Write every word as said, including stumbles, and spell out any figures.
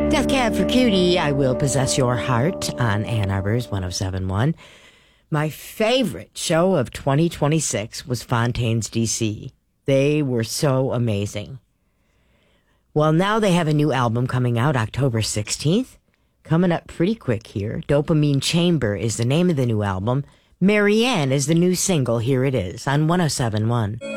Death Cab for Cutie, I Will Possess Your Heart on Ann Arbor's one oh seven point one. My favorite show of twenty twenty-six was Fontaine's D C. They were so amazing. Well, now they have a new album coming out October sixteenth. Coming up pretty quick here. Dopamine Chamber is the name of the new album. Marianne is the new single. Here it is on one oh seven point one.